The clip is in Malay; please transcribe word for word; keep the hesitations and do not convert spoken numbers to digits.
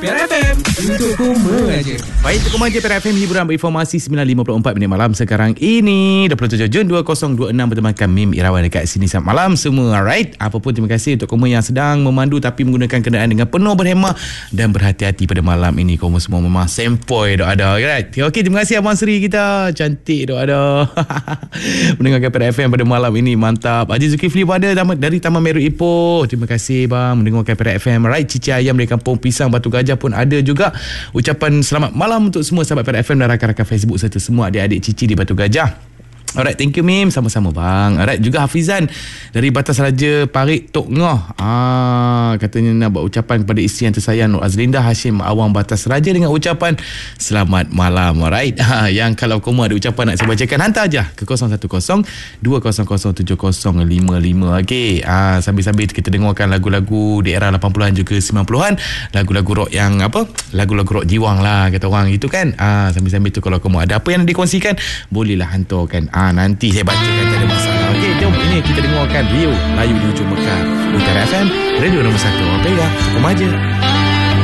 P R F M, untuk Koma je. Baik, untuk Koma je P R F M, hiburan berinformasi sembilan lima puluh empat minit malam sekarang ini dua puluh tujuh Jun dua ribu dua puluh enam bertemankan Mim Irawan dekat sini. Selamat malam semua. Alright, apapun terima kasih untuk Koma yang sedang memandu tapi menggunakan kenderaan dengan penuh berhemah dan berhati-hati pada malam ini. Koma semua memang sempoi dok ada, right? Okey, terima kasih Abang Sri kita. Cantik dok ada. Mendengarkan P R F M pada malam ini, mantap. Haji Zulkifli pada dari Taman Meru Ipoh. Terima kasih bang mendengarkan P R F M. Right, Cici Ayam dari Kampung Pisang Batu Gajah pun ada juga. Ucapan selamat malam untuk semua sahabat P R F M dan rakan-rakan Facebook serta semua adik-adik Cici di Batu Gajah. Alright, thank you Mim. Sama-sama bang. Alright, juga Hafizan dari Batas Raja Parit Tok Ngoh. Ah, katanya nak buat ucapan kepada isteri yang tersayang Nur Azlinda Hashim Awang Batas Raja dengan ucapan selamat malam. Alright. Ha, yang kalau kamu ada ucapan nak saya bacakan, hantar aja ke kosong satu kosong dua kosong kosong tujuh kosong lima lima. Okey. Ah, sambil-sambil kita dengarkan lagu-lagu di era lapan puluhan juga sembilan puluhan, lagu-lagu rock yang apa? Lagu-lagu rock jiwang lah kata orang itu kan. Ah, sambil-sambil tu kalau kamu ada apa yang nak dikongsikan, bolehlah hantarkan. Ah, nanti saya bacakan, tak ada masalah. Okey, jom ini kita dengarkan Rio Layu di Ujung Mekar. Di P R F M, radio nombor satu. Okey dah, Koma je.